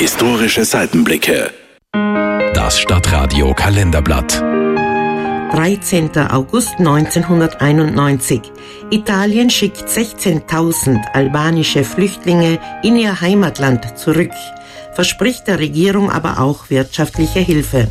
Historische Seitenblicke. Das Stadtradio Kalenderblatt. 13. August 1991. Italien schickt 16.000 albanische Flüchtlinge in ihr Heimatland zurück, verspricht der Regierung aber auch wirtschaftliche Hilfe.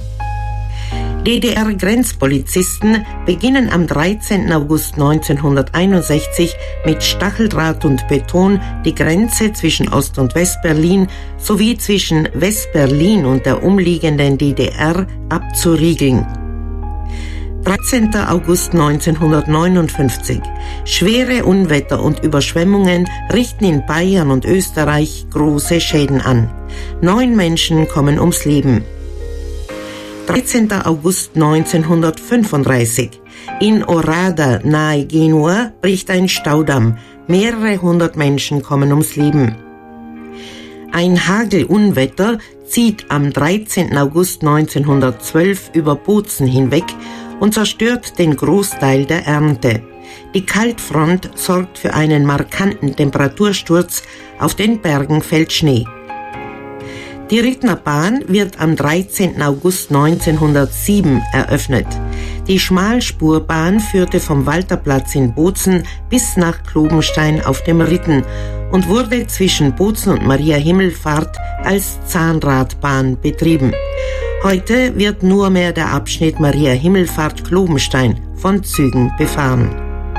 DDR-Grenzpolizisten beginnen am 13. August 1961 mit Stacheldraht und Beton die Grenze zwischen Ost- und Westberlin sowie zwischen Westberlin und der umliegenden DDR abzuriegeln. 13. August 1959. Schwere Unwetter und Überschwemmungen richten in Bayern und Österreich große Schäden an. 9 Menschen kommen ums Leben. 13. August 1935. In Orada nahe Genua bricht ein Staudamm. Mehrere hundert Menschen kommen ums Leben. Ein Hagelunwetter zieht am 13. August 1912 über Bozen hinweg und zerstört den Großteil der Ernte. Die Kaltfront sorgt für einen markanten Temperatursturz, auf den Bergen fällt Schnee. Die Rittner Bahn wird am 13. August 1907 eröffnet. Die Schmalspurbahn führte vom Walterplatz in Bozen bis nach Klobenstein auf dem Ritten und wurde zwischen Bozen und Maria Himmelfahrt als Zahnradbahn betrieben. Heute wird nur mehr der Abschnitt Maria Himmelfahrt-Klobenstein von Zügen befahren.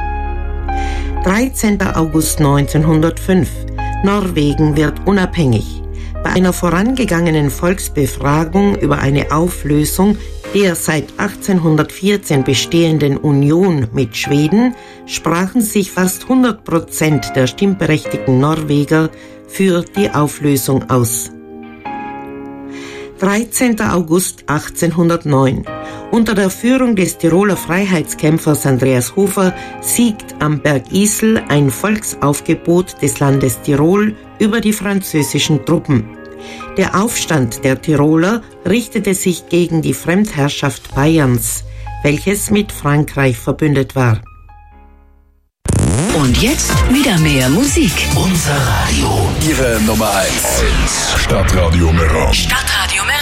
13. August 1905. Norwegen wird unabhängig. Bei einer vorangegangenen Volksbefragung über eine Auflösung der seit 1814 bestehenden Union mit Schweden sprachen sich fast 100% der stimmberechtigten Norweger für die Auflösung aus. 13. August 1809. Unter der Führung des Tiroler Freiheitskämpfers Andreas Hofer siegt am Berg Isel ein Volksaufgebot des Landes Tirol über die französischen Truppen. Der Aufstand der Tiroler richtete sich gegen die Fremdherrschaft Bayerns, welches mit Frankreich verbündet war. Und jetzt wieder mehr Musik. Unser Radio. Ihre Nummer 1. Stadtradio Meran. Stadtradio Meran.